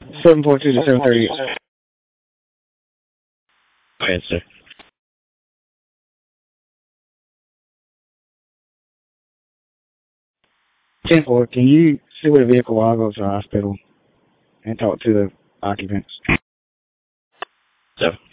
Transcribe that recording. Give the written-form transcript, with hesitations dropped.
742 to 730. Go ahead, sir. 10-4, can you see where the vehicle while I go to the hospital and talk to the occupants? So,